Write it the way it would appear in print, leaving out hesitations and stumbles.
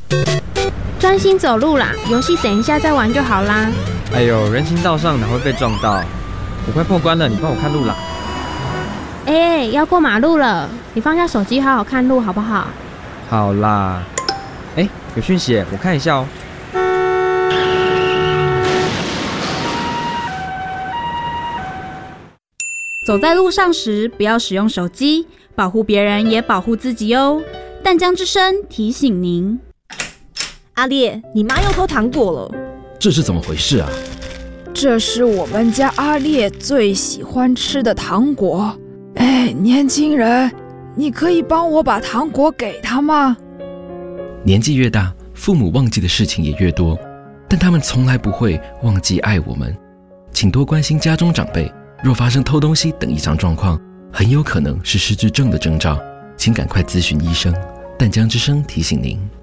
专心走路啦，游戏等一下再玩就好啦。 哎呦，人行道上哪会被撞到？我快破关了，你帮我看路啦。 要过马路了，你放下手机好好看路好不好？ 好啦。有讯息，我看一下哦。 走在路上时，不要使用手机，保护别人也保护自己哦。淡江之声提醒您。 阿烈，你妈又偷糖果了， 这是怎么回事啊？ 这是我们家阿烈最喜欢吃的糖果。年轻人，你可以帮我把糖果给他吗？ 年纪越大，父母忘记的事情也越多，但他们从来不会忘记爱我们。请多关心家中长辈，若发生偷东西等异常状况，很有可能是失智症的征兆，请赶快咨询医生。淡江之声提醒您。